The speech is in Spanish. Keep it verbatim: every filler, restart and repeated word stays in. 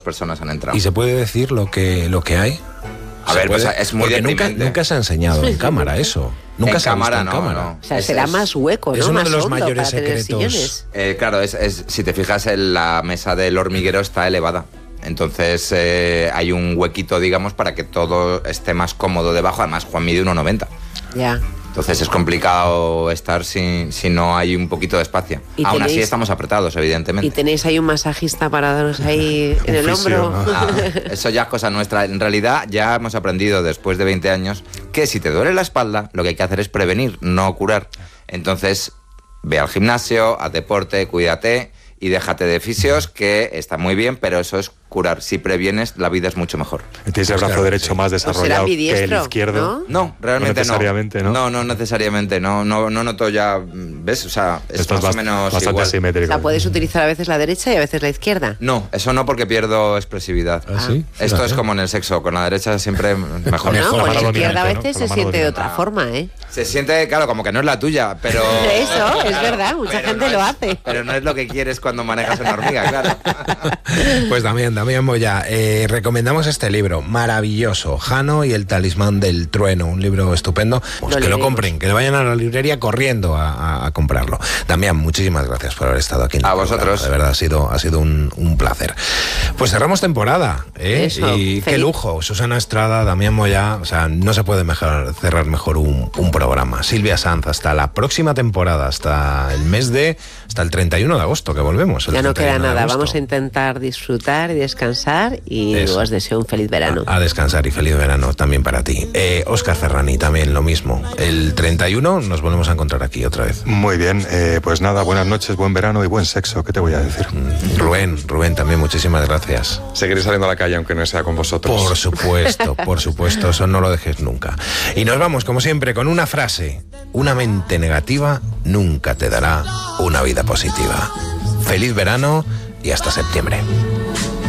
personas han entrado. ¿Y se puede decir lo que, lo que hay? A ver, pues es muy Porque nunca, deprimente. nunca se ha enseñado en cámara eso. Nunca En se ha visto cámara en no, cámara. no. O sea, Es- será es- más hueco, ¿no? es uno de Más los hondo mayores para tener secretos. sillones. Eh, claro, es, es- si te fijas, en la mesa del hormiguero está elevada. Entonces eh, hay un huequito, digamos, para que todo esté más cómodo debajo. Además, Juan mide uno noventa. Ya. Entonces es complicado estar si, si no hay un poquito de espacio. ¿Y Aún así tenéis- estamos apretados, evidentemente. Y tenéis ahí un masajista para daros ahí en el fisio, hombro. ¿no? Ah, eso ya es cosa nuestra. En realidad ya hemos aprendido después de veinte años que si te duele la espalda, lo que hay que hacer es prevenir, no curar. Entonces, ve al gimnasio, haz deporte, cuídate y déjate de fisios, que está muy bien, pero eso es curar. Si previenes, la vida es mucho mejor. Tienes el brazo Claro, derecho sí. más será desarrollado que el ambidiestro, izquierdo. ¿no? No, realmente no. necesariamente, ¿no? No, no necesariamente. No, no, no noto ya. ¿Ves? O sea, es Estás más o bast- menos bastante igual. O asimétrico. sea, puedes utilizar a veces la derecha y a veces la izquierda. No, eso no, porque pierdo expresividad. ¿Ah, sí? Esto Fíjate. es como en el sexo, con la derecha siempre mejor. No, Mejor. con la Para izquierda a dominante, ¿no? veces Con la se mano siente de dominante. otra forma, ¿eh? Se siente, claro, como que no es la tuya, pero... Eso, es verdad, mucha Pero gente no lo es- hace. Pero no es lo que quieres cuando manejas una hormiga, claro. Pues también, también Moya, eh, recomendamos este libro, maravilloso, Jano y el talismán del trueno, un libro estupendo. Pues Lo que lo leeremos. compren, que vayan a la librería corriendo a, a- a comprarlo. Damián, muchísimas gracias por haber estado aquí en el A programa, vosotros. De verdad, ha sido, ha sido un, un placer. Pues cerramos temporada, ¿eh? Eso, y qué feliz. lujo, Susana Estrada, Damián Moya, o sea, no se puede mejor, cerrar mejor un, un programa. Silvia Sanz, hasta la próxima temporada, hasta el mes de, hasta el treinta y uno de agosto, que volvemos. el Ya no queda treinta y uno de nada, agosto. vamos a intentar disfrutar y descansar y Eso. os deseo un feliz verano. A descansar y feliz verano también para ti. Eh, Óscar Ferrani, también lo mismo. El treinta y uno nos volvemos a encontrar aquí otra vez. Muy bien, eh, pues nada, buenas noches, buen verano y buen sexo. ¿Qué te voy a decir? Rubén, Rubén, también muchísimas gracias. Seguiré saliendo a la calle aunque no sea con vosotros. Por supuesto, por supuesto, eso no lo dejes nunca. Y nos vamos, como siempre, con una frase. Una mente negativa nunca te dará una vida positiva. Feliz verano y hasta septiembre.